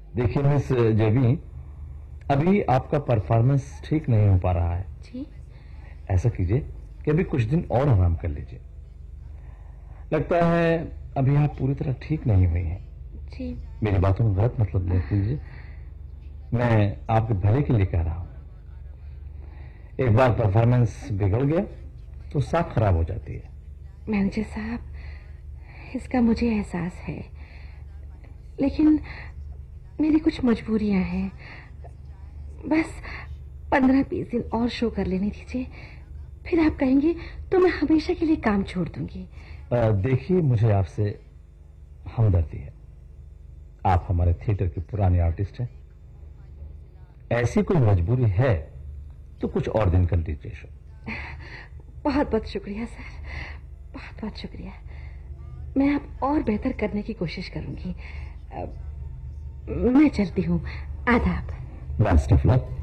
देखिए मिस जेबी, अभी आपका परफॉर्मेंस ठीक नहीं हो पा रहा है। जी। ऐसा कीजिए कि अभी कुछ दिन और आराम कर लीजिए। लगता है अभी आप पूरी तरह ठीक नहीं हुई हैं। जी। मेरी बातों में गलत मतलब मत लीजिए, मैं आपके भले के लिए कह रहा हूं। एक बार परफॉर्मेंस बिगड़ गया तो साख खराब हो जाती है। मैनेजर साहब, इसका मुझे एहसास है, लेकिन मेरी कुछ मजबूरियां हैं। बस 15-20 दिन और शो कर लेने दीजिए, फिर आप कहेंगे तो मैं हमेशा के लिए काम छोड़ दूंगी। देखिए, मुझे आपसे हमदर्दी है। आप हमारे थिएटर के पुराने आर्टिस्ट हैं। ऐसी कोई मजबूरी है तो कुछ और दिन कर लीजिए शो। बहुत बहुत शुक्रिया सर, बहुत बहुत शुक्रिया। मैं अब और बेहतर करने की कोशिश करूंगी। मैं चलती हूँ। आदाब। Best of luck.